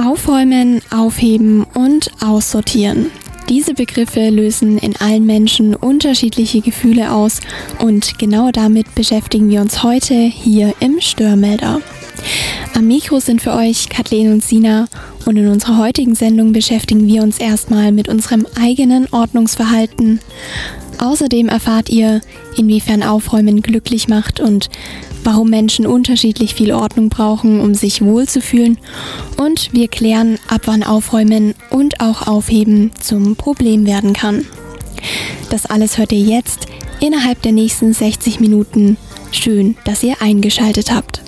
Aufräumen, aufheben und aussortieren. Diese Begriffe lösen in allen Menschen unterschiedliche Gefühle aus und genau damit beschäftigen wir uns heute hier im Störmelder. Am Mikro sind für euch Kathleen und Sina und in unserer heutigen Sendung beschäftigen wir uns erstmal mit unserem eigenen Ordnungsverhalten. Außerdem erfahrt ihr, inwiefern Aufräumen glücklich macht und warum Menschen unterschiedlich viel Ordnung brauchen, um sich wohlzufühlen. Und wir klären, ab wann Aufräumen und auch Aufheben zum Problem werden kann. Das alles hört ihr jetzt innerhalb der nächsten 60 Minuten. Schön, dass ihr eingeschaltet habt.